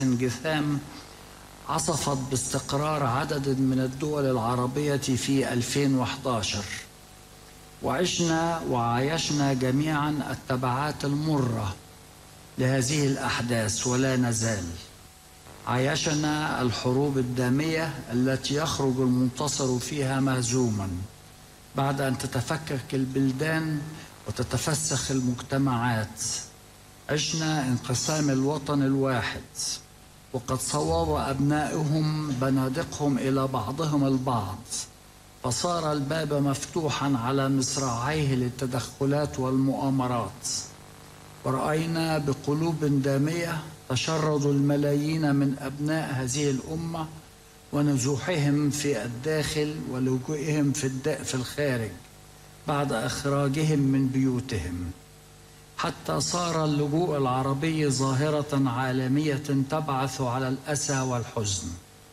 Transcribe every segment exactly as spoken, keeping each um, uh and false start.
انقسام عصفت باستقرار عدد من الدول العربية في ألفين وإحدى عشر، وعشنا وعايشنا جميعا التبعات المرة لهذه الأحداث ولا نزال. عايشنا الحروب الدامية التي يخرج المنتصر فيها مهزوما بعد أن تتفكك البلدان وتتفسخ المجتمعات. عشنا انقسام الوطن الواحد، وقد صوب أبنائهم بنادقهم إلى بعضهم البعض، فصار الباب مفتوحا على مصراعيه للتدخلات والمؤامرات. ورأينا بقلوب دامية تشرد الملايين من أبناء هذه الأمة ونزوحهم في الداخل ولجوئهم في في الخارج بعد إخراجهم من بيوتهم، حتى صار اللجوء العربي ظاهرة عالمية تبعث على الأسى والحزن.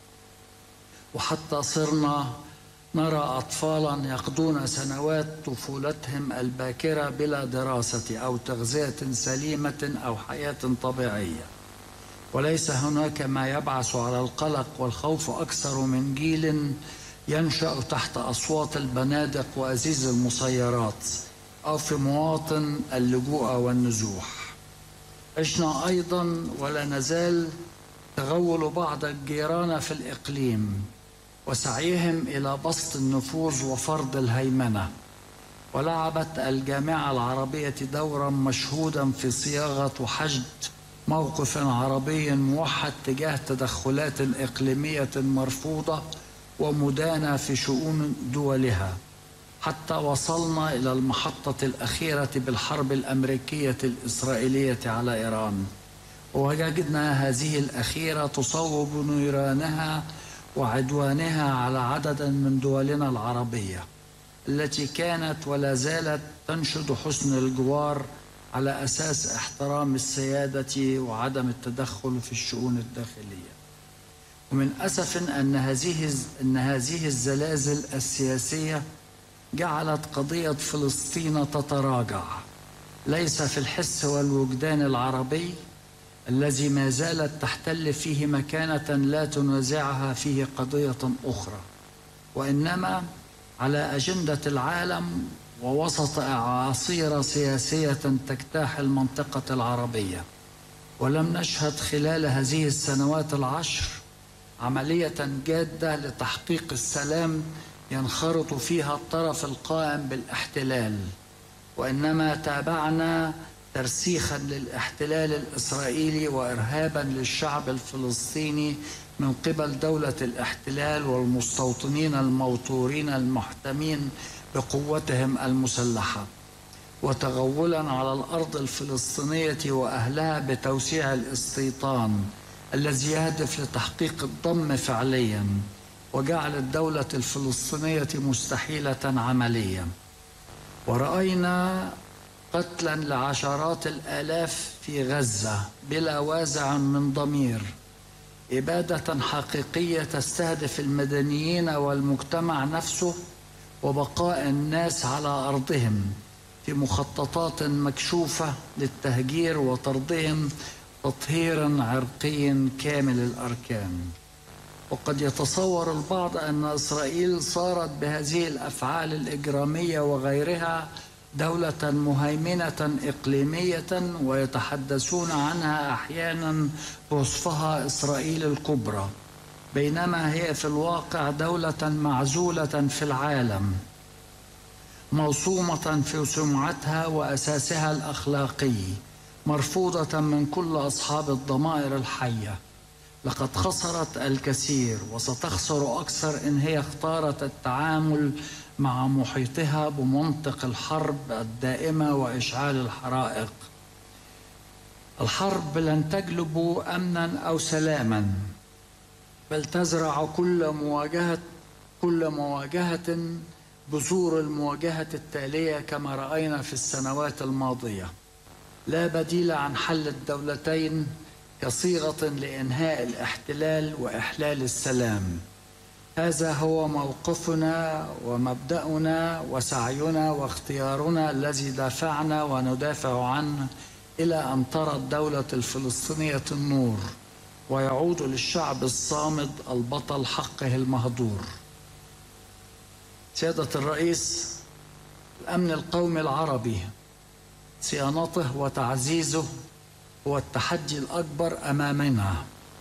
وحتى صرنا نرى أطفالا يقضون سنوات طفولتهم الباكرة بلا دراسة أو تغذية سليمة أو حياة طبيعية، وليس هناك ما يبعث على القلق والخوف أكثر من جيل ينشأ تحت أصوات البنادق وأزيز المسيرات أو في مواطن اللجوء والنزوح. عشنا أيضا ولا نزال تغول بعض الجيران في الإقليم وسعيهم إلى بسط النفوذ وفرض الهيمنة، ولعبت الجامعة العربية دورا مشهودا في صياغة وحشد موقف عربي موحد تجاه تدخلات إقليمية مرفوضة ومدانة في شؤون دولها، حتى وصلنا إلى المحطة الأخيرة بالحرب الأمريكية الإسرائيلية على إيران، ووجدنا هذه الأخيرة تصوب نيرانها وعدوانها على عدد من دولنا العربية التي كانت ولا زالت تنشد حسن الجوار على أساس احترام السيادة وعدم التدخل في الشؤون الداخلية. ومن أسف أن هذه أن هذه الزلازل السياسية جعلت قضية فلسطين تتراجع، ليس في الحس والوجدان العربي الذي ما زالت تحتل فيه مكانة لا تنازعها فيه قضية أخرى، وإنما على أجندة العالم ووسط أعاصير سياسية تجتاح المنطقة العربية. ولم نشهد خلال هذه السنوات العشر عملية جادة لتحقيق السلام ينخرط فيها الطرف القائم بالاحتلال، وإنما تابعنا ترسيخا للاحتلال الإسرائيلي وإرهابا للشعب الفلسطيني من قبل دولة الاحتلال والمستوطنين الموتورين المحتمين بقوتهم المسلحة، وتغولا على الأرض الفلسطينية وأهلها بتوسيع الاستيطان الذي يهدف لتحقيق الضم فعليا وجعل الدولة الفلسطينية مستحيلة عمليا. ورأينا قتلا لعشرات الآلاف في غزة بلا وازع من ضمير، إبادة حقيقية تستهدف المدنيين والمجتمع نفسه وبقاء الناس على أرضهم في مخططات مكشوفة للتهجير وطردهم تطهيرا عرقيا كامل الأركان. وقد يتصور البعض أن إسرائيل صارت بهذه الأفعال الإجرامية وغيرها دولة مهيمنة إقليمية، ويتحدثون عنها أحيانا بوصفها إسرائيل الكبرى، بينما هي في الواقع دولة معزولة في العالم، موصومة في سمعتها وأساسها الأخلاقي، مرفوضة من كل أصحاب الضمائر الحية. لقد خسرت الكثير وستخسر أكثر إن هي اختارت التعامل مع محيطها بمنطق الحرب الدائمة وإشعال الحرائق. الحرب لن تجلب أمنا أو سلاما، بل تزرع كل مواجهة كل مواجهة بذور المواجهة التالية كما رأينا في السنوات الماضية. لا بديل عن حل الدولتين كصيغة لإنهاء الاحتلال وإحلال السلام. هذا هو موقفنا ومبدأنا وسعينا واختيارنا الذي دافعنا وندافع عنه إلى أن ترى الدولة الفلسطينية النور، ويعود للشعب الصامد البطل حقه المهدور. سيادة الرئيس، الأمن القومي العربي صيانته وتعزيزه هو التحدي الأكبر أمامنا،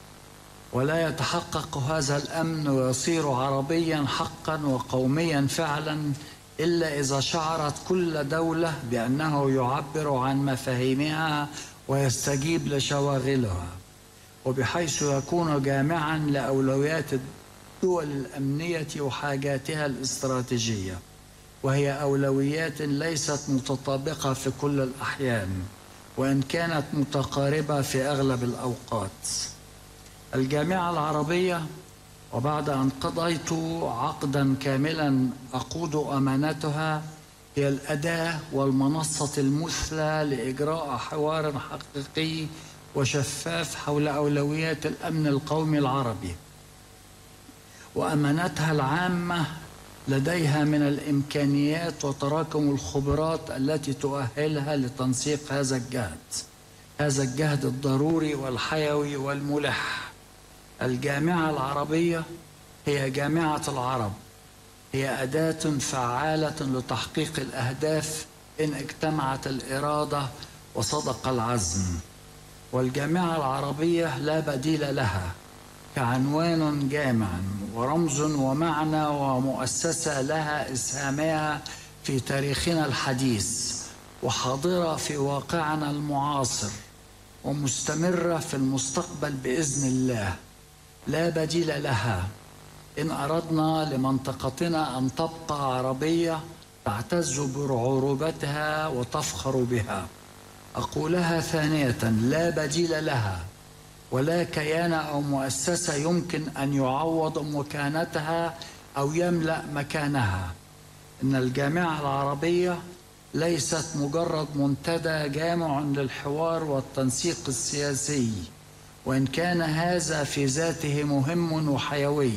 ولا يتحقق هذا الأمن ويصير عربيا حقا وقوميا فعلا إلا إذا شعرت كل دولة بأنه يعبر عن مفاهيمها ويستجيب لشواغلها، وبحيث يكون جامعا لأولويات الدول الأمنية وحاجاتها الاستراتيجية، وهي أولويات ليست متطابقة في كل الأحيان وإن كانت متقاربة في أغلب الأوقات. الجامعة العربية، وبعد أن قضيت عقدا كاملا أقود أمانتها، هي الأداة والمنصة المثلى لإجراء حوار حقيقي وشفاف حول أولويات الأمن القومي العربي وأمانتها العامة. لديها من الإمكانيات وتراكم الخبرات التي تؤهلها لتنسيق هذا الجهد هذا الجهد الضروري والحيوي والملح. الجامعة العربية هي جامعة العرب، هي أداة فعالة لتحقيق الأهداف إن اجتمعت الإرادة وصدق العزم. والجامعة العربية لا بديل لها كعنوان جامع ورمز ومعنى ومؤسسة لها إسهامها في تاريخنا الحديث، وحاضرة في واقعنا المعاصر، ومستمرة في المستقبل بإذن الله. لا بديل لها إن أردنا لمنطقتنا أن تبقى عربية تعتز بعروبتها وتفخر بها. أقولها ثانية: لا بديل لها، ولا كيان أو مؤسسة يمكن أن يعوض مكانتها أو يملأ مكانها. إن الجامعة العربية ليست مجرد منتدى جامع للحوار والتنسيق السياسي، وإن كان هذا في ذاته مهم وحيوي،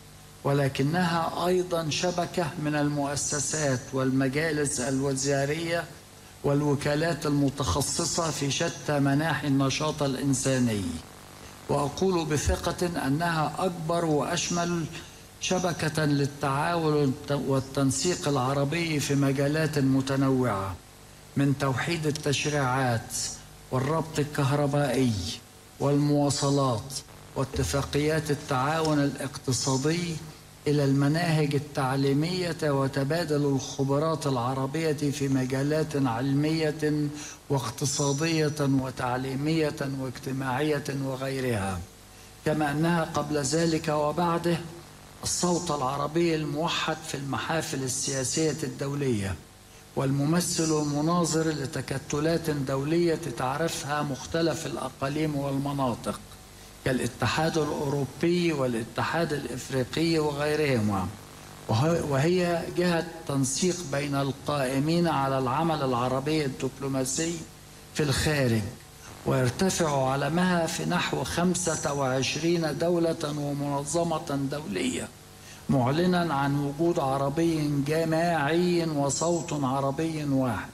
ولكنها أيضا شبكة من المؤسسات والمجالس الوزارية والوكالات المتخصصة في شتى مناحي النشاط الإنساني. وأقول بثقة أنها أكبر وأشمل شبكة للتعاون والتنسيق العربي في مجالات متنوعة، من توحيد التشريعات والربط الكهربائي والمواصلات واتفاقيات التعاون الاقتصادي إلى المناهج التعليمية وتبادل الخبرات العربية في مجالات علمية واقتصادية وتعليمية واجتماعية وغيرها، كما أنها قبل ذلك وبعده الصوت العربي الموحد في المحافل السياسية الدولية، والممثل المناظر لتكتلات دولية تعرفها مختلف الأقاليم والمناطق كالاتحاد الأوروبي والاتحاد الإفريقي وغيرهما، وهي جهة تنسيق بين القائمين على العمل العربي الدبلوماسي في الخارج، ويرتفع علمها في نحو خمسة وعشرين دولة ومنظمة دولية، معلنا عن وجود عربي جماعي وصوت عربي واحد.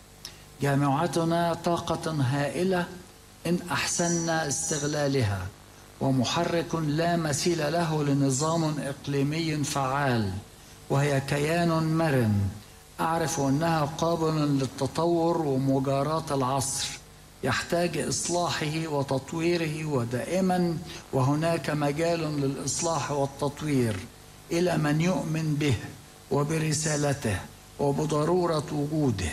جامعتنا طاقة هائلة إن أحسننا استغلالها، ومحرك لا مثيل له لنظام إقليمي فعال، وهي كيان مرن أعرف أنها قابل للتطور ومجاراة العصر، يحتاج إصلاحه وتطويره، ودائما وهناك مجال للإصلاح والتطوير إلى من يؤمن به وبرسالته وبضرورة وجوده.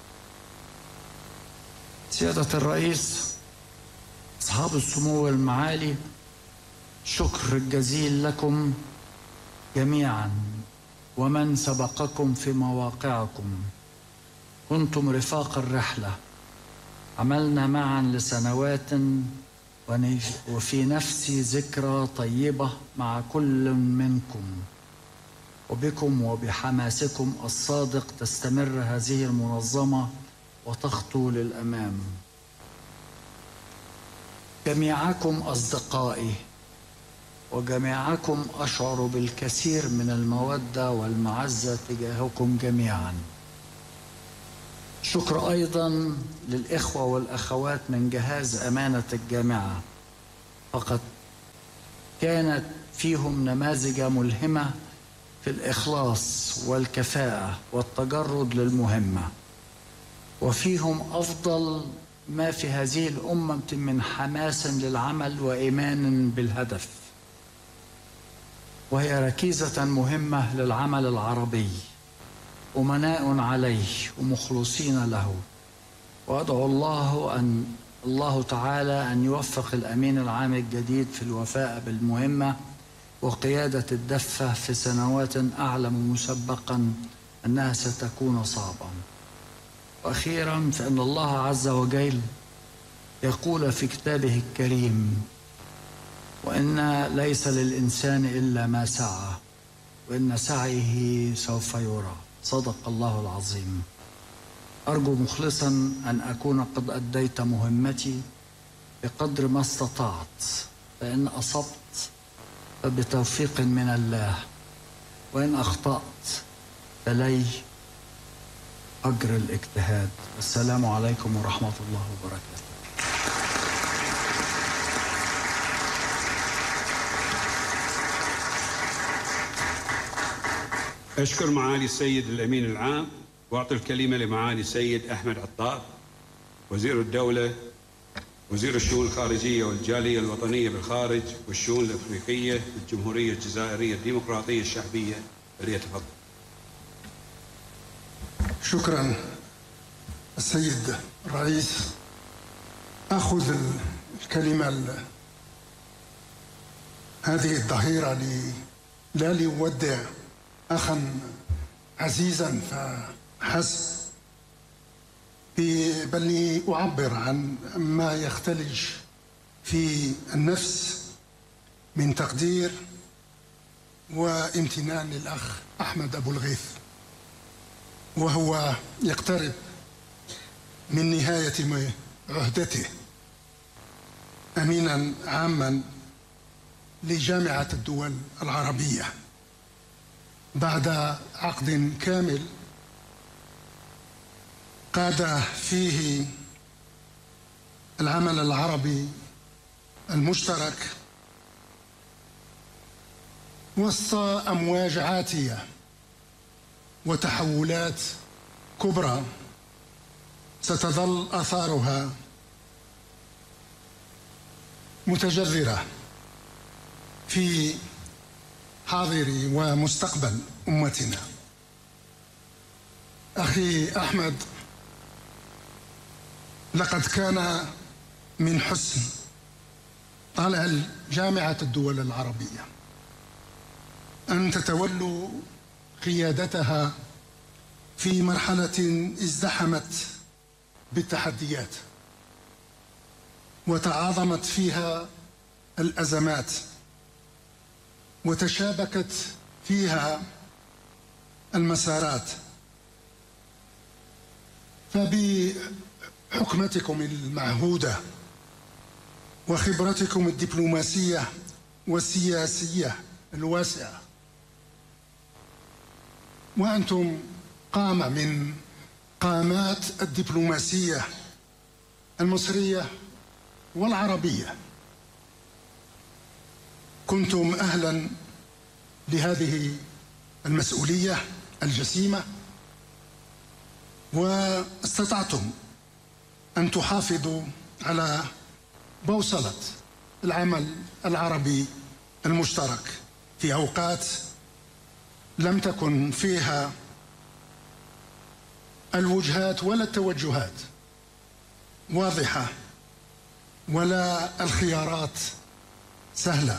سيادة الرئيس، أصحاب السمو المعالي، شكر الجزيل لكم جميعا ومن سبقكم في مواقعكم. كنتم رفاق الرحلة، عملنا معا لسنوات، وفي نفسي ذكرى طيبة مع كل منكم، وبكم وبحماسكم الصادق تستمر هذه المنظمة وتخطو للأمام. جميعكم أصدقائي، وجميعكم أشعر بالكثير من المودة والمعزة تجاهكم جميعا. شكر أيضا للإخوة والأخوات من جهاز أمانة الجامعة، فقد كانت فيهم نماذج ملهمة في الإخلاص والكفاءة والتجرد للمهمة، وفيهم أفضل ما في هذه الأمة من حماس للعمل وإيمان بالهدف، وهي ركيزة مهمة للعمل العربي، أمناء عليه ومخلصين له. وأدعو الله أن الله تعالى أن يوفق الأمين العام الجديد في الوفاء بالمهمة وقيادة الدفة في سنوات أعلم مسبقا أنها ستكون صعبة. وأخيرا فإن الله عز وجل يقول في كتابه الكريم: وإن ليس للإنسان إلا ما سعى وإن سعيه سوف يرى. صدق الله العظيم. أرجو مخلصا أن أكون قد أديت مهمتي بقدر ما استطعت، فإن أصبت فبتوفيق من الله، وإن أخطأت فلي أجر الاجتهاد. السلام عليكم ورحمة الله وبركاته. أشكر معالي السيد الأمين العام، وأعطي الكلمة لمعالي السيد أحمد عطار، وزير الدولة وزير الشؤون الخارجية والجالية الوطنية بالخارج والشؤون الأفريقية بالجمهورية الجزائرية الديمقراطية الشعبية، فليتفضل. شكرا السيد الرئيس. أخذ الكلمة هذه الظهيرة لي لا ليودع أخا عزيزا فحسب، بل لأعبر عن ما يختلج في النفس من تقدير وامتنان للأخ أحمد أبو الغيث، وهو يقترب من نهاية عهدته أمينا عاما لجامعة الدول العربية بعد عقد كامل قاد فيه العمل العربي المشترك وسط أمواج عاتية وتحولات كبرى ستظل آثارها متجذرة في حاضر ومستقبل أمتنا. أخي أحمد، لقد كان من حسن طلع جامعة الدول العربية أن تتولوا قيادتها في مرحلة ازدحمت بالتحديات وتعاظمت فيها الأزمات وتشابكت فيها المسارات، فبحكمتكم المعهودة وخبرتكم الدبلوماسية والسياسية الواسعة، وأنتم قامة من قامات الدبلوماسية المصرية والعربية، كنتم أهلا لهذه المسؤولية الجسيمة، واستطعتم أن تحافظوا على بوصلة العمل العربي المشترك في أوقات لم تكن فيها الوجهات ولا التوجهات واضحة ولا الخيارات سهلة.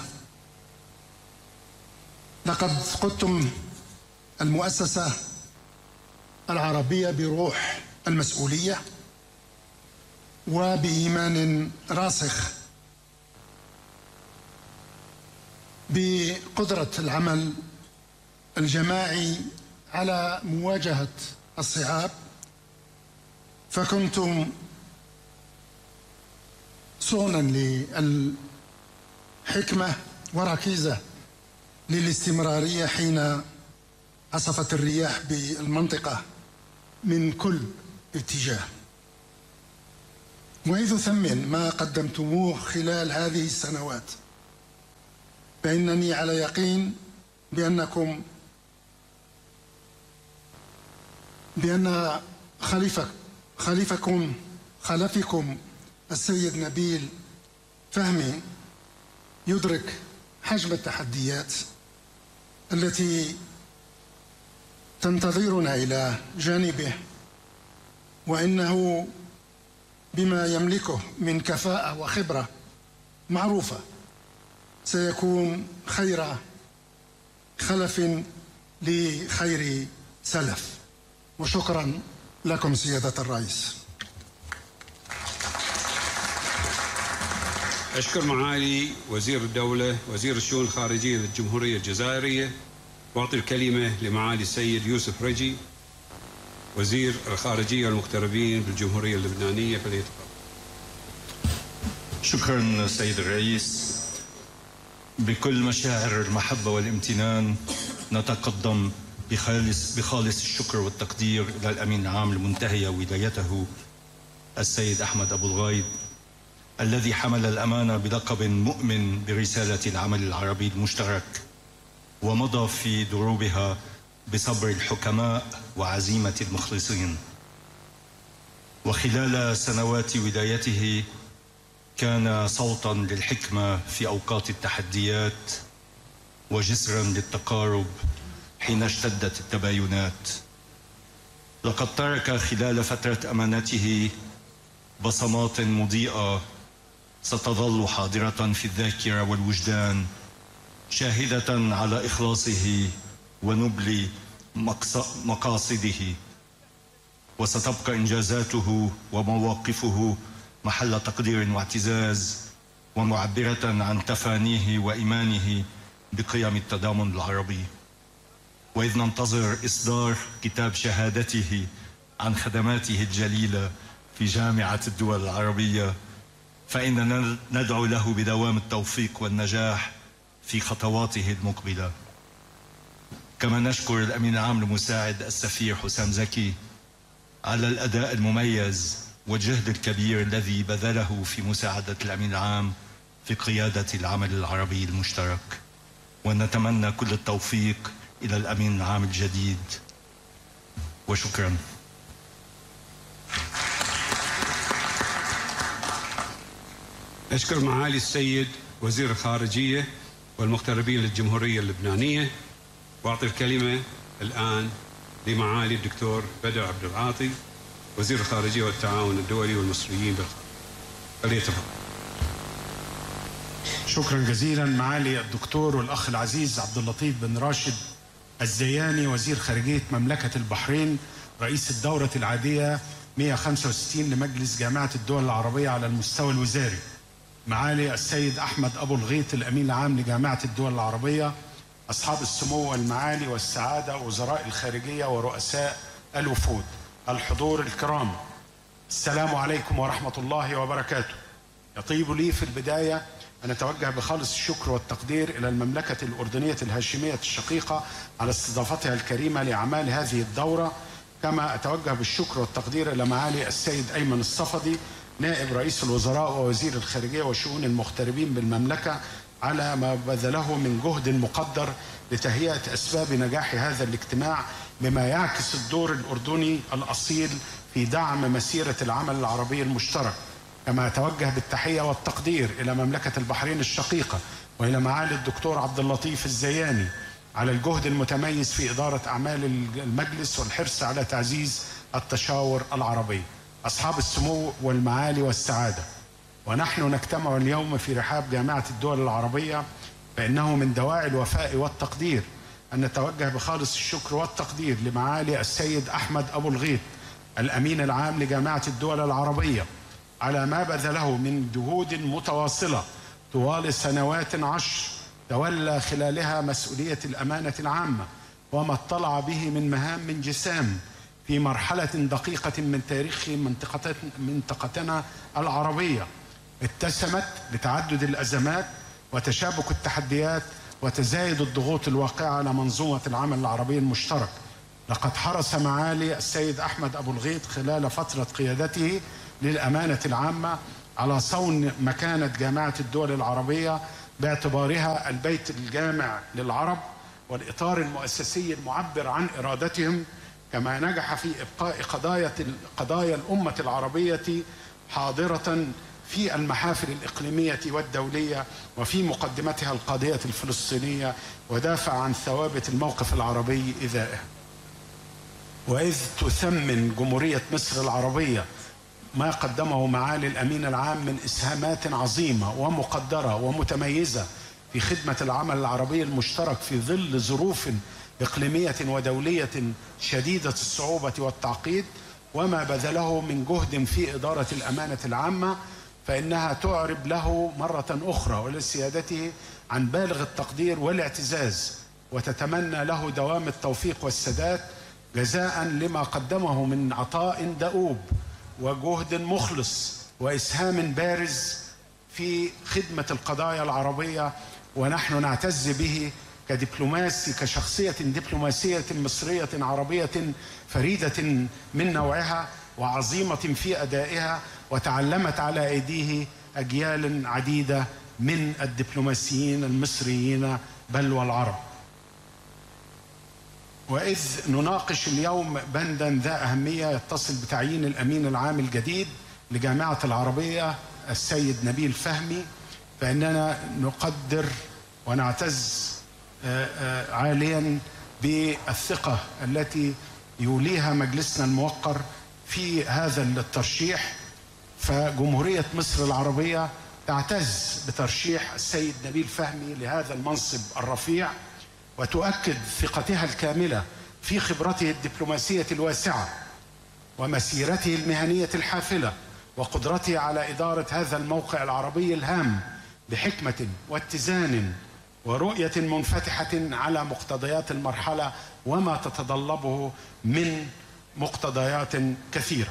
لقد قدتم المؤسسة العربية بروح المسؤولية وبإيمان راسخ بقدرة العمل الجماعي على مواجهة الصعاب، فكنتم صونا للحكمة وركيزة للاستمرارية حين عصفت الرياح بالمنطقة من كل اتجاه. وإذ ثمن ما قدمتموه خلال هذه السنوات فإنني على يقين بأنكم بأن خليفة خليفكم خلفكم السيد نبيل فهمي يدرك حجم التحديات التي تنتظرنا إلى جانبه، وإنه بما يملكه من كفاءة وخبرة معروفة سيكون خير خلف لخير سلف. وشكرا لكم سيادة الرئيس. أشكر معالي وزير الدولة وزير الشؤون الخارجية للجمهورية الجزائرية، وأعطي الكلمة لمعالي السيد يوسف رجي وزير الخارجية والمغتربين بالجمهورية اللبنانية، فليتفضل. شكرا سيد الرئيس. بكل مشاعر المحبة والامتنان نتقدم بخالص بخالص الشكر والتقدير إلى الأمين العام المنتهي ولايته السيد أحمد أبو الغيط، الذي حمل الأمانة بلقب مؤمن برسالة العمل العربي المشترك، ومضى في دروبها بصبر الحكماء وعزيمة المخلصين. وخلال سنوات ولايته كان صوتا للحكمة في أوقات التحديات، وجسرا للتقارب حين اشتدت التباينات. لقد ترك خلال فترة أمانته بصمات مضيئة ستظل حاضرة في الذاكرة والوجدان، شاهدة على إخلاصه ونبل مقاصده، وستبقى إنجازاته ومواقفه محل تقدير واعتزاز، ومعبرة عن تفانيه وإيمانه بقيم التضامن العربي. وإذ ننتظر إصدار كتاب شهادته عن خدماته الجليلة في جامعة الدول العربية، فإننا ندعو له بدوام التوفيق والنجاح في خطواته المقبلة. كما نشكر الأمين العام المساعد السفير حسام زكي على الأداء المميز والجهد الكبير الذي بذله في مساعدة الأمين العام في قيادة العمل العربي المشترك، ونتمنى كل التوفيق إلى الأمين العام الجديد، وشكرا. أشكر معالي السيد وزير الخارجية والمغتربين للجمهورية اللبنانية، وأعطي الكلمة الآن لمعالي الدكتور بدر عبد العاطي وزير الخارجية والتعاون الدولي والمصريين بالخارج، فليتفضل. شكرا جزيلا معالي الدكتور والأخ العزيز عبد اللطيف بن راشد الزياني وزير خارجية مملكة البحرين، رئيس الدورة العادية مئة وخمسة وستين لمجلس جامعة الدول العربية على المستوى الوزاري، معالي السيد أحمد أبو الغيط الأمين العام لجامعة الدول العربية، أصحاب السمو والمعالي والسعادة وزراء الخارجية ورؤساء الوفود، الحضور الكرام، السلام عليكم ورحمة الله وبركاته. يطيب لي في البداية أن أتوجه بخالص الشكر والتقدير إلى المملكة الأردنية الهاشمية الشقيقة على استضافتها الكريمة لأعمال هذه الدورة، كما أتوجه بالشكر والتقدير إلى معالي السيد أيمن الصفدي نائب رئيس الوزراء ووزير الخارجية وشؤون المغتربين بالمملكة على ما بذله من جهد مقدر لتهيئة أسباب نجاح هذا الاجتماع، بما يعكس الدور الأردني الأصيل في دعم مسيرة العمل العربي المشترك. كما أتوجه بالتحية والتقدير إلى مملكة البحرين الشقيقة وإلى معالي الدكتور عبد اللطيف الزياني على الجهد المتميز في إدارة أعمال المجلس والحرص على تعزيز التشاور العربي، أصحاب السمو والمعالي والسعادة. ونحن نجتمع اليوم في رحاب جامعة الدول العربية، فإنه من دواعي الوفاء والتقدير أن نتوجه بخالص الشكر والتقدير لمعالي السيد أحمد أبو الغيط الأمين العام لجامعة الدول العربية على ما بذله من جهود متواصلة طوال سنوات عشر تولى خلالها مسؤولية الأمانة العامة، وما اطلع به من مهام جسام في مرحلة دقيقة من تاريخ منطقتنا العربية اتسمت بتعدد الأزمات وتشابك التحديات وتزايد الضغوط الواقعة على منظومة العمل العربي المشترك. لقد حرص معالي السيد أحمد أبو الغيط خلال فترة قيادته للأمانة العامة على صون مكانة جامعة الدول العربية باعتبارها البيت الجامع للعرب والإطار المؤسسي المعبر عن إرادتهم، كما نجح في إبقاء قضايا قضايا الأمة العربية حاضرة في المحافل الإقليمية والدولية، وفي مقدمتها القضية الفلسطينية، ودافع عن ثوابت الموقف العربي إزائه. وإذ تثمن جمهورية مصر العربية ما قدمه معالي الأمين العام من إسهامات عظيمة ومقدرة ومتميزة في خدمة العمل العربي المشترك في ظل ظروف إقليمية ودولية شديدة الصعوبة والتعقيد، وما بذله من جهد في إدارة الأمانة العامة، فإنها تعرب له مرة أخرى ولسيادته عن بالغ التقدير والاعتزاز، وتتمنى له دوام التوفيق والسداد جزاء لما قدمه من عطاء دؤوب وجهد مخلص وإسهام بارز في خدمة القضايا العربية. ونحن نعتز به كدبلوماسي، كشخصية دبلوماسية مصرية عربية فريدة من نوعها وعظيمة في أدائها، وتعلمت على أيديه أجيال عديدة من الدبلوماسيين المصريين بل والعرب. وإذ نناقش اليوم بندا ذا أهمية يتصل بتعيين الأمين العام الجديد لجامعة العربية السيد نبيل فهمي، فإننا نقدر ونعتز عاليا بالثقة التي يوليها مجلسنا الموقر في هذا الترشيح. فجمهورية مصر العربية تعتز بترشيح السيد نبيل فهمي لهذا المنصب الرفيع، وتؤكد ثقتها الكاملة في خبرته الدبلوماسية الواسعة ومسيرته المهنية الحافلة وقدرته على إدارة هذا الموقع العربي الهام بحكمة واتزان ورؤية منفتحة على مقتضيات المرحلة وما تتطلبه من مقتضيات كثيرة.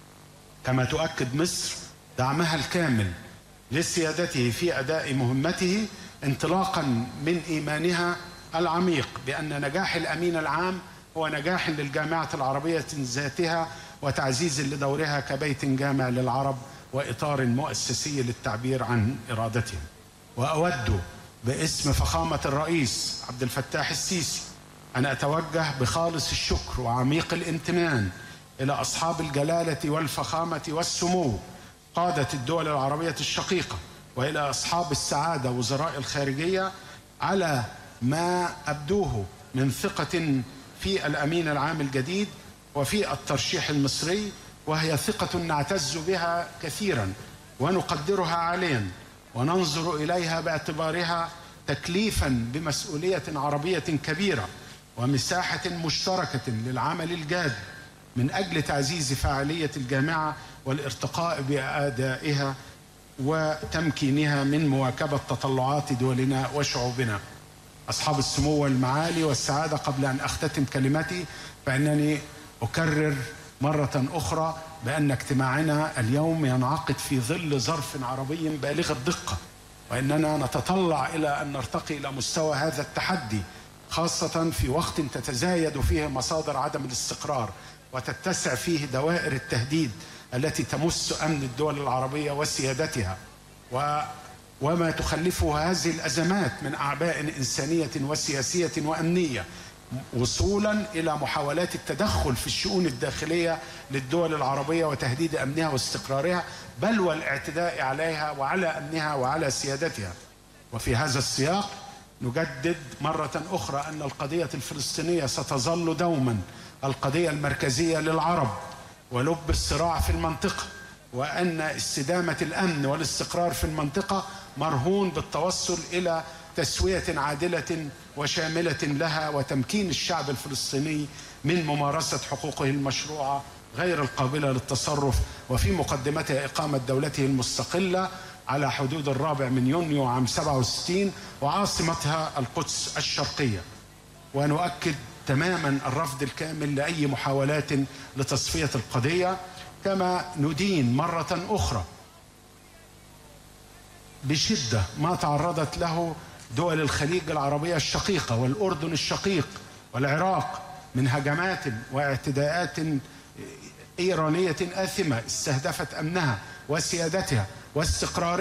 كما تؤكد مصر دعمها الكامل لسيادته في أداء مهمته، انطلاقا من إيمانها العميق بأن نجاح الأمين العام هو نجاح للجامعة العربية ذاتها وتعزيز لدورها كبيت جامع للعرب وإطار مؤسسي للتعبير عن إرادتهم. وأود باسم فخامة الرئيس عبد الفتاح السيسي أن أتوجه بخالص الشكر وعميق الامتنان إلى أصحاب الجلالة والفخامة والسمو قادة الدول العربية الشقيقة، وإلى أصحاب السعادة وزراء الخارجية على ما أبدوه من ثقة في الأمين العام الجديد وفي الترشيح المصري، وهي ثقة نعتز بها كثيرا ونقدرها عاليا، وننظر إليها باعتبارها تكليفا بمسؤولية عربية كبيرة ومساحة مشتركة للعمل الجاد من أجل تعزيز فاعلية الجامعة والارتقاء بأدائها وتمكينها من مواكبة تطلعات دولنا وشعوبنا. أصحاب السمو والمعالي والسعادة، قبل أن أختتم كلمتي فإنني أكرر مرة أخرى بأن اجتماعنا اليوم ينعقد في ظل ظرف عربي بالغ الدقة، وإننا نتطلع إلى أن نرتقي إلى مستوى هذا التحدي، خاصة في وقت تتزايد فيه مصادر عدم الاستقرار وتتسع فيه دوائر التهديد التي تمس أمن الدول العربية وسيادتها، و وما تخلفه هذه الأزمات من أعباء إنسانية وسياسية وأمنية، وصولا إلى محاولات التدخل في الشؤون الداخلية للدول العربية وتهديد أمنها واستقرارها، بل والاعتداء عليها وعلى أمنها وعلى سيادتها. وفي هذا السياق نجدد مرة أخرى أن القضية الفلسطينية ستظل دوما القضية المركزية للعرب ولب الصراع في المنطقة، وأن استدامة الأمن والاستقرار في المنطقة مرهون بالتوصل إلى تسوية عادلة وشاملة لها وتمكين الشعب الفلسطيني من ممارسة حقوقه المشروعة غير القابلة للتصرف، وفي مقدمتها إقامة دولته المستقلة على حدود الرابع من يونيو عام سبعة وستين وعاصمتها القدس الشرقية. ونؤكد تماما الرفض الكامل لأي محاولات لتصفية القضية، كما ندين مرة أخرى بشدة ما تعرضت له دول الخليج العربية الشقيقة والأردن الشقيق والعراق من هجمات واعتداءات إيرانية آثمة استهدفت أمنها وسيادتها واستقرارها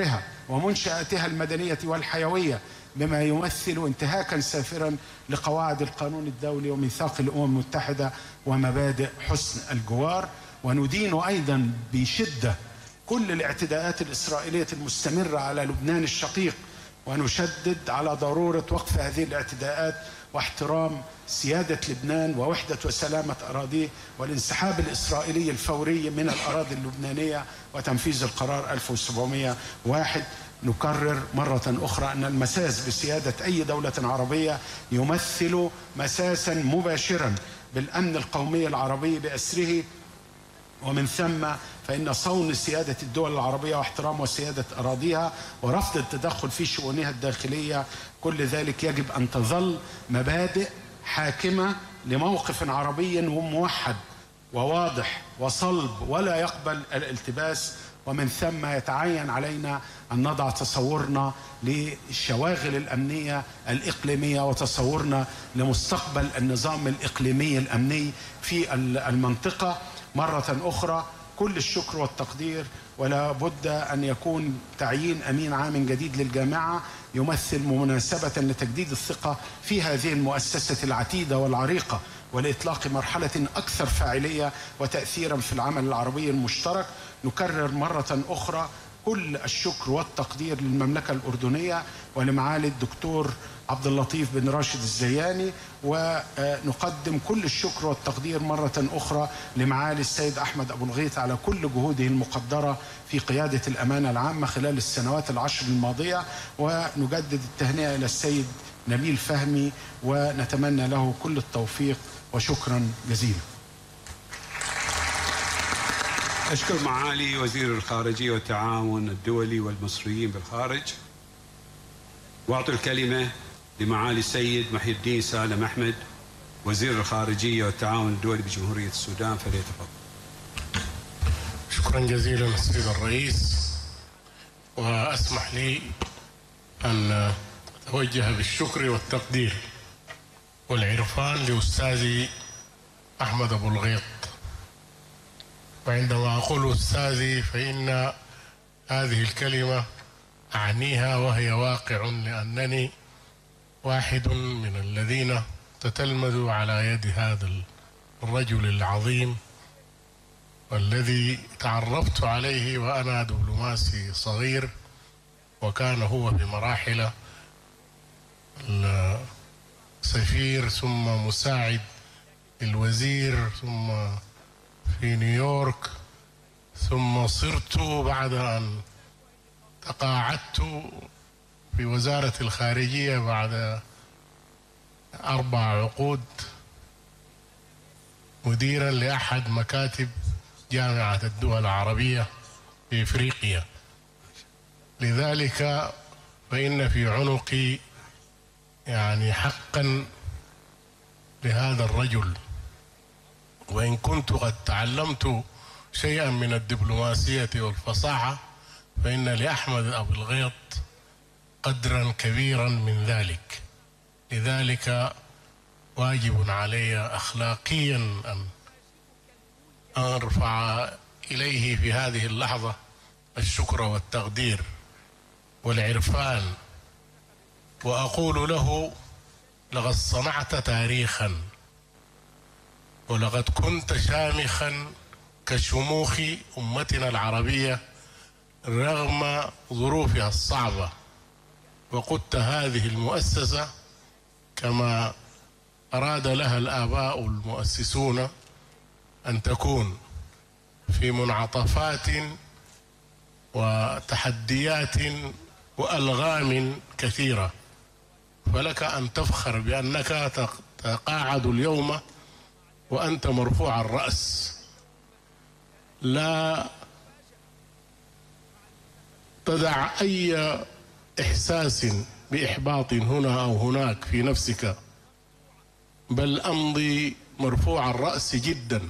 ومنشآتها المدنية والحيوية، بما يمثل انتهاكا سافرا لقواعد القانون الدولي وميثاق الأمم المتحدة ومبادئ حسن الجوار. وندين أيضا بشدة كل الاعتداءات الإسرائيلية المستمرة على لبنان الشقيق، ونشدد على ضرورة وقف هذه الاعتداءات واحترام سيادة لبنان ووحدة وسلامة أراضيه، والانسحاب الإسرائيلي الفوري من الأراضي اللبنانية وتنفيذ القرار ألف وسبعمائة وواحد. نكرر مرة أخرى أن المساس بسيادة أي دولة عربية يمثل مساسا مباشرا بالأمن القومي العربي بأسره، ومن ثم فإن صون سيادة الدول العربية واحترام وسيادة أراضيها ورفض التدخل في شؤونها الداخلية، كل ذلك يجب أن تظل مبادئ حاكمة لموقف عربي موحد وواضح وصلب ولا يقبل الالتباس. ومن ثم يتعين علينا أن نضع تصورنا للشواغل الأمنية الإقليمية وتصورنا لمستقبل النظام الإقليمي الأمني في المنطقة. مرة أخرى كل الشكر والتقدير، ولا بد أن يكون تعيين أمين عام جديد للجامعة يمثل مناسبة لتجديد الثقة في هذه المؤسسة العتيدة والعريقة، ولإطلاق مرحلة أكثر فاعلية وتأثيرا في العمل العربي المشترك. نكرر مرة أخرى كل الشكر والتقدير للمملكة الأردنية ولمعالي الدكتور عبد اللطيف بن راشد الزياني، ونقدم كل الشكر والتقدير مرة أخرى لمعالي السيد أحمد أبو الغيث على كل جهوده المقدرة في قيادة الأمانة العامة خلال السنوات العشر الماضية، ونجدد التهنئة إلى السيد نبيل فهمي ونتمنى له كل التوفيق، وشكرا جزيلا. أشكر معالي وزير الخارجية والتعاون الدولي والمصريين بالخارج، وأعطي الكلمة لمعالي السيد محي الدين سالم أحمد وزير الخارجية والتعاون الدولي بجمهورية السودان، فليتفضل. شكرا جزيلا السيد الرئيس، وأسمح لي أن أتوجه بالشكر والتقدير والعرفان لأستاذي أحمد أبو الغيط. وعندما أقول أستاذي فإن هذه الكلمة أعنيها وهي واقع، لأنني واحد من الذين تتلمذوا على يد هذا الرجل العظيم، والذي تعرفت عليه وأنا دبلوماسي صغير، وكان هو بمراحل السفير ثم مساعد الوزير ثم في نيويورك، ثم صرت بعد أن تقاعدت في وزارة الخارجية بعد أربع عقود مديرا لأحد مكاتب جامعة الدول العربية في إفريقيا. لذلك فإن في عنقي يعني حقا لهذا الرجل، وإن كنت قد تعلمت شيئا من الدبلوماسية والفصاحة، فإن لأحمد أبو الغيط قدرا كبيرا من ذلك. لذلك واجب علي أخلاقيا أن أرفع إليه في هذه اللحظة الشكر والتقدير والعرفان، وأقول له لقد صنعت تاريخا، ولقد كنت شامخا كشموخ أمتنا العربية رغم ظروفها الصعبة، وقدت هذه المؤسسة كما أراد لها الآباء المؤسسون أن تكون، في منعطفات وتحديات وألغام كثيرة. فلك أن تفخر بأنك تقاعد اليوم وأنت مرفوع الرأس، لا تدع أي إحساس بإحباط هنا أو هناك في نفسك، بل أمضي مرفوع الرأس جدا.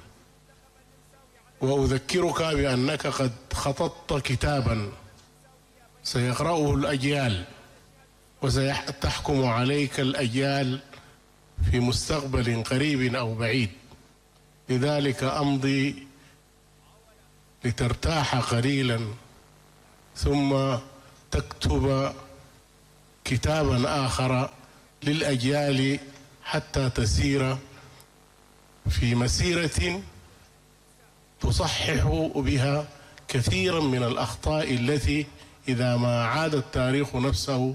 وأذكرك بأنك قد خططت كتابا سيقرأه الأجيال وسيحكم عليك الأجيال في مستقبل قريب أو بعيد. لذلك أمضي لترتاح قليلا ثم تكتب كتابا آخر للأجيال حتى تسير في مسيرة تصحح بها كثيرا من الأخطاء التي إذا ما عاد التاريخ نفسه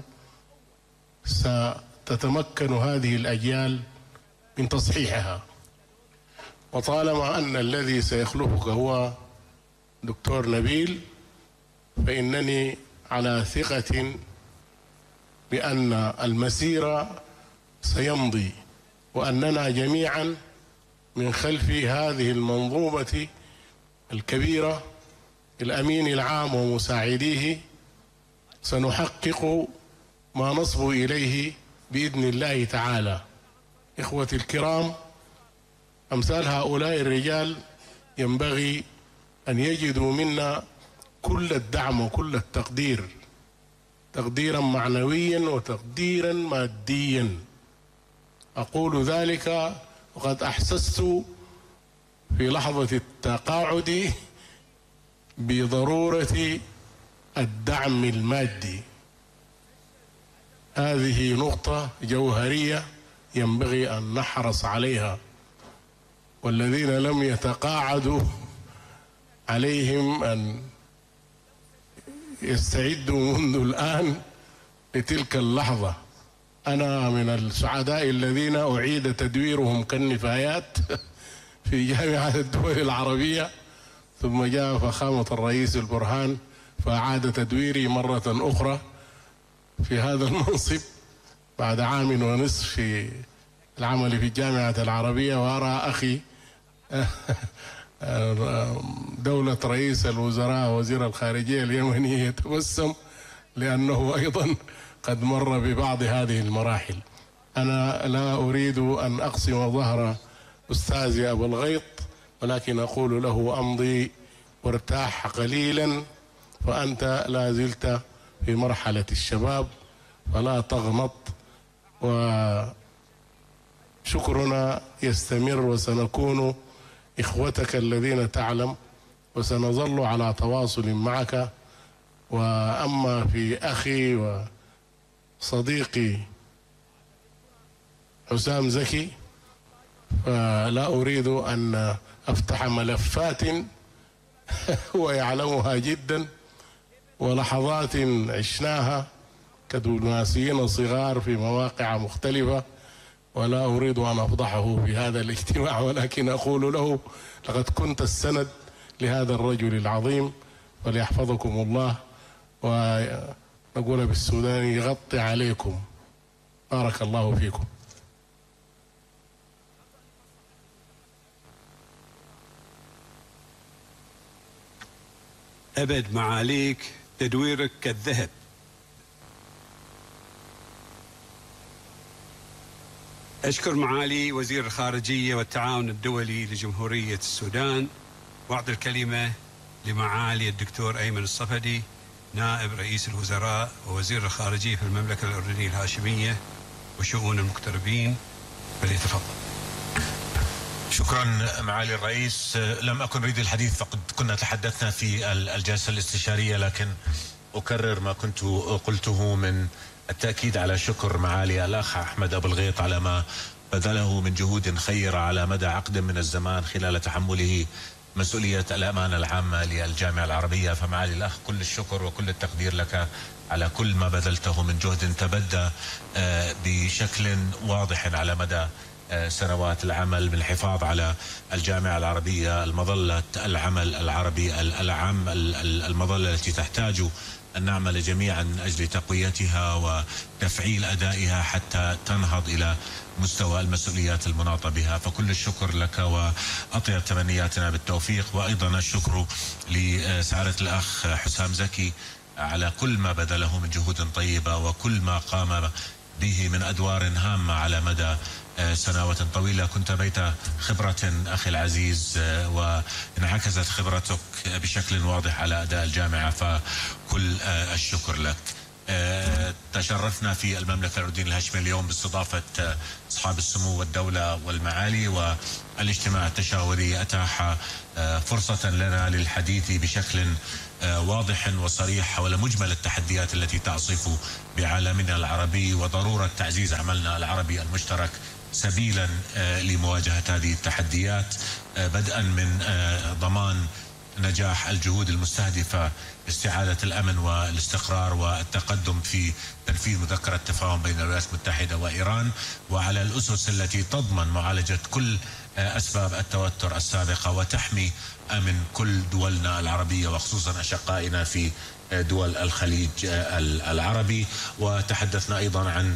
ستتمكن هذه الأجيال من تصحيحها. وطالما أن الذي سيخلفك هو دكتور نبيل، فإنني على ثقة بأن المسير سيمضي، وأننا جميعا من خلف هذه المنظومة الكبيرة الأمين العام ومساعديه سنحقق ما نصبو إليه بإذن الله تعالى. إخوتي الكرام، أمثال هؤلاء الرجال ينبغي أن يجدوا منا كل الدعم وكل التقدير، تقديرا معنويا وتقديرا ماديا. أقول ذلك وقد أحسست في لحظة التقاعد بضرورة الدعم المادي. هذه نقطة جوهرية ينبغي أن نحرص عليها، والذين لم يتقاعدوا عليهم أن يستعدوا منذ الآن لتلك اللحظة. أنا من السعداء الذين أعيد تدويرهم كالنفايات في جامعة الدول العربية، ثم جاء فخامة الرئيس البرهان فأعاد تدويري مرة أخرى في هذا المنصب بعد عام ونصف في العمل في الجامعة العربية. وأرى أخي دولة رئيس الوزراء وزير الخارجية اليمني يتبسم لأنه أيضا قد مر ببعض هذه المراحل. أنا لا أريد أن أقسم ظهر أستاذي أبو الغيط، ولكن أقول له أمضي وارتاح قليلا، فأنت لا زلت في مرحلة الشباب فلا تغمط، وشكرنا يستمر وسنكون إخوتك الذين تعلم، وسنظل على تواصل معك. وأما في أخي وصديقي حسام زكي فلا أريد أن أفتح ملفات هو يعلمها جدا، ولحظات عشناها كدبلوماسيين صغار في مواقع مختلفة، ولا أريد أن أفضحه في هذا الاجتماع، ولكن أقول له لقد كنت السند لهذا الرجل العظيم، وليحفظكم الله. ونقول بالسوداني يغطي عليكم. بارك الله فيكم. أبد معاليك تدويرك كالذهب. أشكر معالي وزير الخارجية والتعاون الدولي لجمهورية السودان، وأعطي الكلمة لمعالي الدكتور أيمن الصفدي نائب رئيس الوزراء ووزير الخارجية في المملكة الأردنية الهاشمية وشؤون المغتربين، فليتفضل. شكرا معالي الرئيس. لم أكن أريد الحديث، فقد كنا تحدثنا في الجلسة الاستشارية، لكن أكرر ما كنت قلته من التأكيد على شكر معالي الأخ أحمد أبو الغيط على ما بذله من جهود خيرة على مدى عقد من الزمان خلال تحمله مسؤولية الأمانة العامة للجامعة العربية. فمعالي الأخ كل الشكر وكل التقدير لك على كل ما بذلته من جهد تبدى بشكل واضح على مدى سنوات العمل بالحفاظ على الجامعة العربية المظلة العمل العربي العام، المظلة التي تحتاج أن نعمل جميعا من أجل تقويتها وتفعيل أدائها حتى تنهض إلى مستوى المسؤوليات المناطة بها. فكل الشكر لك وأطيب تمنياتنا بالتوفيق، وأيضا الشكر لسعادة الأخ حسام زكي على كل ما بذله من جهود طيبة وكل ما قام به من أدوار هامة على مدى سنوات طويلة. كنت بيت خبرة أخي العزيز، وانعكست خبرتك بشكل واضح على أداء الجامعة، فكل الشكر لك. تشرفنا في المملكة الأردنية الهاشمية اليوم باستضافة أصحاب السمو والدولة والمعالي، والاجتماع التشاوري أتاح فرصة لنا للحديث بشكل واضح وصريح حول مجمل التحديات التي تعصف بعالمنا العربي وضرورة تعزيز عملنا العربي المشترك سبيلا لمواجهة هذه التحديات، بدءا من ضمان نجاح الجهود المستهدفة لاستعادة الأمن والاستقرار والتقدم في تنفيذ مذكرة التفاهم بين الولايات المتحدة وإيران، وعلى الأسس التي تضمن معالجة كل أسباب التوتر السابقة وتحمي أمن كل دولنا العربية وخصوصا أشقائنا في دول الخليج العربي. وتحدثنا أيضا عن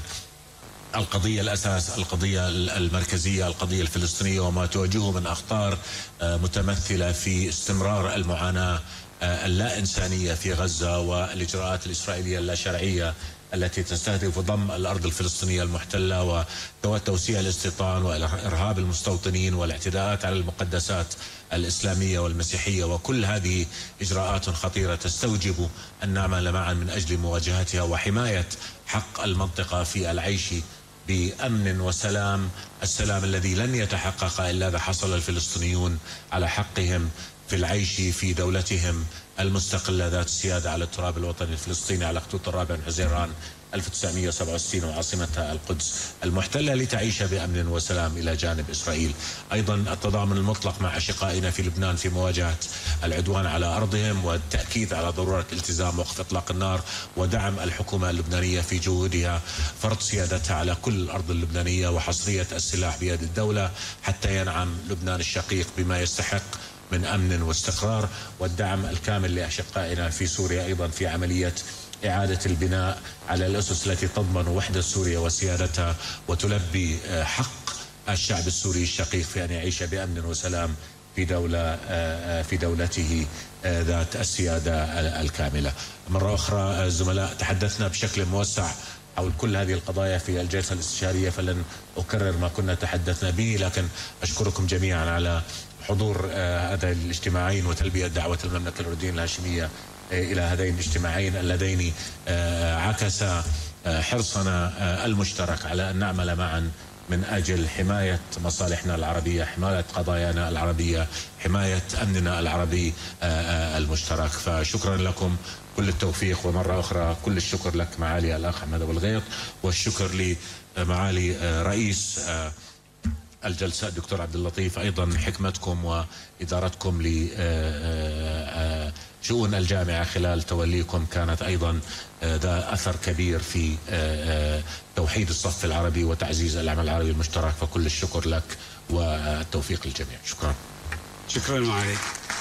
القضية الأساس، القضية المركزية، القضية الفلسطينية وما تواجهه من أخطار متمثلة في استمرار المعاناة اللا إنسانية في غزة والإجراءات الإسرائيلية اللا شرعية التي تستهدف ضم الأرض الفلسطينية المحتلة وتوسيع الاستيطان وإرهاب المستوطنين والاعتداءات على المقدسات الإسلامية والمسيحية، وكل هذه إجراءات خطيرة تستوجب أن نعمل معا من أجل مواجهتها وحماية حق المنطقة في العيش بأمن وسلام، السلام الذي لن يتحقق إلا إذا حصل الفلسطينيون على حقهم في العيش في دولتهم المستقلة ذات السيادة على التراب الوطني الفلسطيني على خطوط الرابع من حزيران ألف وتسعمئة وسبعة وستين وعاصمتها القدس المحتلة لتعيش بأمن وسلام إلى جانب إسرائيل. أيضا التضامن المطلق مع أشقائنا في لبنان في مواجهة العدوان على أرضهم، والتأكيد على ضرورة التزام وقف إطلاق النار ودعم الحكومة اللبنانية في جهودها فرض سيادتها على كل الأرض اللبنانية وحصرية السلاح بيد الدولة حتى ينعم لبنان الشقيق بما يستحق من أمن واستقرار، والدعم الكامل لأشقائنا في سوريا أيضا في عملية إعادة البناء على الأسس التي تضمن وحدة سوريا وسيادتها وتلبي حق الشعب السوري الشقيق في أن يعيش بأمن وسلام في دولة في دولته ذات السيادة الكاملة. مرة أخرى زملاء، تحدثنا بشكل موسع حول كل هذه القضايا في الجلسة الاستشارية، فلن أكرر ما كنا تحدثنا به، لكن أشكركم جميعا على حضور هذين الاجتماعين وتلبية دعوة المملكة الأردنية الهاشمية إلى هذين الاجتماعين اللذين عكسا حرصنا المشترك على أن نعمل معا من أجل حماية مصالحنا العربية، حماية قضايانا العربية، حماية أمننا العربي المشترك. فشكرا لكم، كل التوفيق، ومرة أخرى كل الشكر لك معالي الأخ أحمد أبو الغيط، والشكر لمعالي رئيس الجلسة الدكتور عبد اللطيف، أيضا حكمتكم وإدارتكم لشؤون الجامعة خلال توليكم كانت أيضا ذا أثر كبير في توحيد الصف العربي وتعزيز العمل العربي المشترك، فكل الشكر لك والتوفيق للجميع. شكرا. شكرا معالي.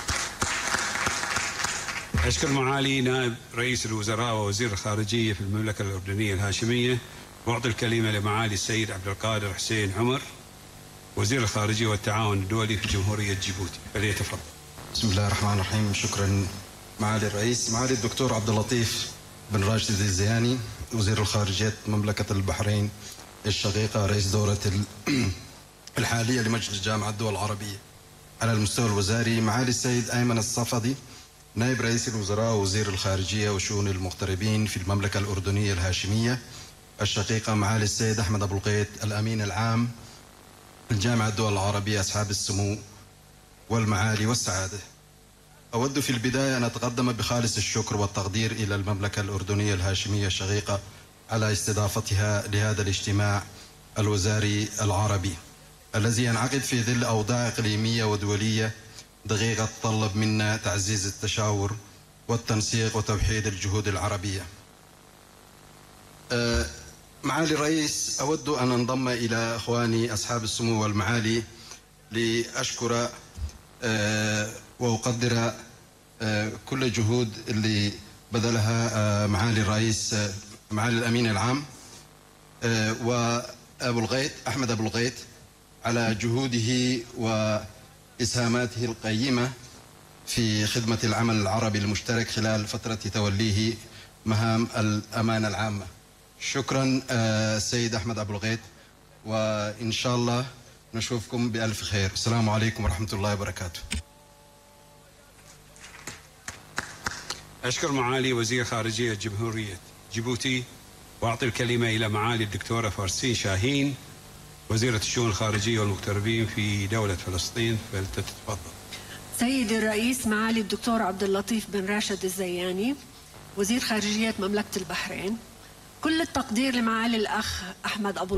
أشكر معالي نائب رئيس الوزراء ووزير الخارجية في المملكة الأردنية الهاشمية، وأعطي الكلمة لمعالي السيد عبد القادر حسين عمر وزير الخارجية والتعاون الدولي في جمهورية جيبوتي، فليتفضل. بسم الله الرحمن الرحيم. شكرا معالي الرئيس. معالي الدكتور عبد اللطيف بن راشد الزياني وزير الخارجية مملكة البحرين الشقيقة، رئيس دورة الحالية لمجلس جامعة الدول العربية على المستوى الوزاري، معالي السيد أيمن الصفدي نائب رئيس الوزراء ووزير الخارجية وشؤون المغتربين في المملكة الأردنية الهاشمية الشقيقة، معالي السيد أحمد أبو الغيط الأمين العام الجامعة الدول العربية، أصحاب السمو والمعالي والسعادة. أود في البداية أن أتقدم بخالص الشكر والتقدير إلى المملكة الأردنية الهاشمية الشقيقة على استضافتها لهذا الاجتماع الوزاري العربي الذي ينعقد في ظل أوضاع إقليمية ودولية دقيقة تتطلب منا تعزيز التشاور والتنسيق وتوحيد الجهود العربية. أه معالي الرئيس، أود أن أنضم إلى أخواني أصحاب السمو والمعالي لأشكر أه وأقدر أه كل جهود اللي بذلها أه معالي الرئيس أه معالي الأمين العام أه وأبو الغيط أحمد أبو الغيط على جهوده وإسهاماته القيمة في خدمة العمل العربي المشترك خلال فترة توليه مهام الأمانة العامة. شكرا السيد أحمد أبو الغيط، وإن شاء الله نشوفكم بألف خير. السلام عليكم ورحمة الله وبركاته. أشكر معالي وزير خارجية جمهورية جيبوتي، وأعطي الكلمة إلى معالي الدكتورة فارسين شاهين وزيرة الشؤون الخارجية والمغتربين في دولة فلسطين، فلتتفضل. سيدي الرئيس، معالي الدكتور عبد اللطيف بن راشد الزياني وزير خارجية مملكة البحرين، كل التقدير لمعالي الأخ أحمد أبو